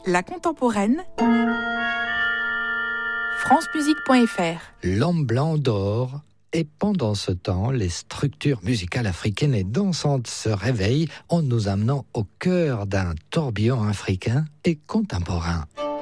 La contemporaine, francemusique.fr. L'homme blanc dort, et pendant ce temps, les structures musicales africaines et dansantes se réveillent en nous amenant au cœur d'un tourbillon africain et contemporain.